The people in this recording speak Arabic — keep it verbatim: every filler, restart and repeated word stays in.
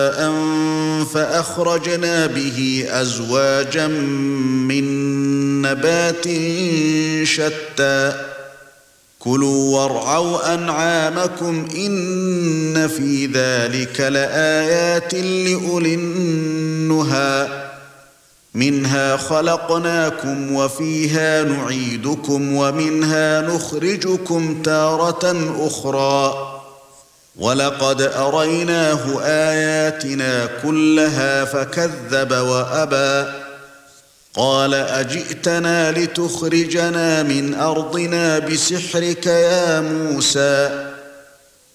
فأخرجنا به أزواجا من نبات شتى كلوا وارعوا أنعامكم إن في ذلك لآيات لأولي النهى منها خلقناكم وفيها نعيدكم ومنها نخرجكم تارة أخرى ولقد أريناه آياتنا كلها فكذب وأبى قال أجئتنا لتخرجنا من أرضنا بسحرك يا موسى